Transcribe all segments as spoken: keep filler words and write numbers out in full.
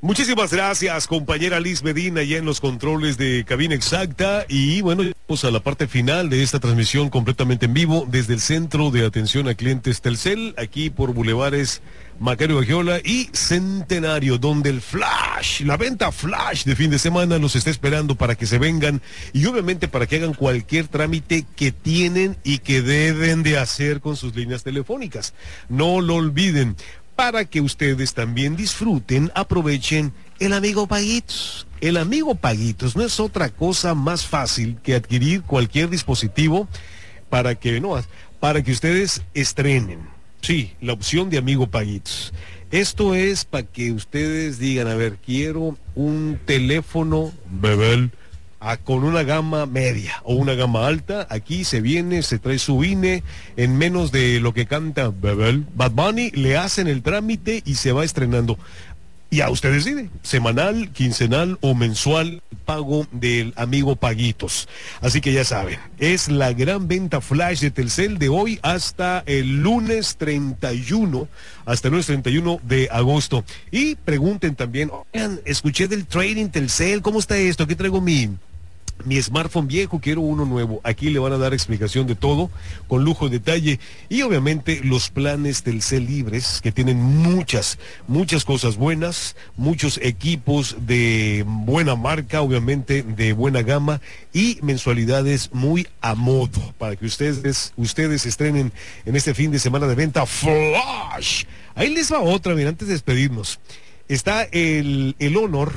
Muchísimas gracias, compañera Liz Medina, ya en los controles de Cabina Exacta. Y bueno, vamos a la parte final de esta transmisión completamente en vivo desde el Centro de Atención a Clientes Telcel, aquí por Bulevares Macario Gagiola y Centenario, donde el flash, la venta flash de fin de semana los está esperando para que se vengan y obviamente para que hagan cualquier trámite que tienen y que deben de hacer con sus líneas telefónicas. No lo olviden. Para que ustedes también disfruten, aprovechen el Amigo Paguitos. El Amigo Paguitos no es otra cosa más fácil que adquirir cualquier dispositivo para que, no, para que ustedes estrenen. Sí, la opción de Amigo Paguitos. Esto es para que ustedes digan, a ver, quiero un teléfono Bebel a, con una gama media o una gama alta. Aquí se viene, se trae su I N E en menos de lo que canta Bebel, Bad Bunny, le hacen el trámite y se va estrenando. Y a ustedes deciden, semanal, quincenal o mensual, pago del Amigo Paguitos. Así que ya saben, es la gran venta flash de Telcel de hoy hasta el lunes treinta y uno, hasta el lunes treinta y uno de agosto. Y pregunten también, oigan, escuché del trading Telcel, ¿cómo está esto? Aquí traigo mi... Mi smartphone viejo, quiero uno nuevo. Aquí le van a dar explicación de todo, con lujo de detalle. Y obviamente los planes Telcel libres, que tienen muchas, muchas cosas buenas, muchos equipos de buena marca, obviamente de buena gama, y mensualidades muy a modo, para que ustedes, ustedes estrenen en este fin de semana de venta flash. Ahí les va otra, mira, antes de despedirnos. Está el, el Honor,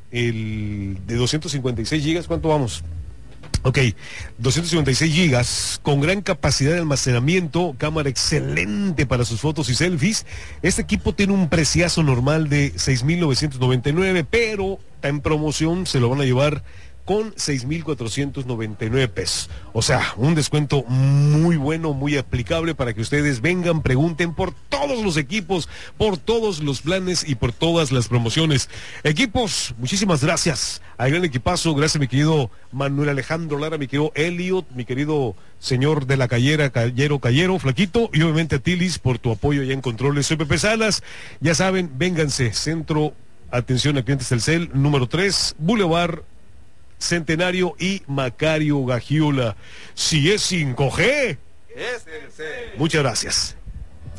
el de doscientos cincuenta y seis gigas, ¿cuánto vamos? Ok, doscientos cincuenta y seis gigas, con gran capacidad de almacenamiento, cámara excelente para sus fotos y selfies. Este equipo tiene un preciazo normal de seis mil novecientos noventa y nueve, pero está en promoción, se lo van a llevar con seis mil cuatrocientos noventa y nueve pesos. O sea, un descuento muy bueno, muy aplicable para que ustedes vengan, pregunten por todos los equipos, por todos los planes y por todas las promociones. Equipos, muchísimas gracias al gran equipazo. Gracias, mi querido Manuel Alejandro Lara, mi querido Elliot, mi querido señor de la Callera, Callero, Callero, Flaquito, y obviamente a Tilis por tu apoyo allá en controles. Soy Pepe Salas. Ya saben, vénganse, Centro Atención a Clientes Telcel, número tres, Boulevard Centenario y Macario Gagiola. Si es cinco G, es Telcel. Muchas gracias.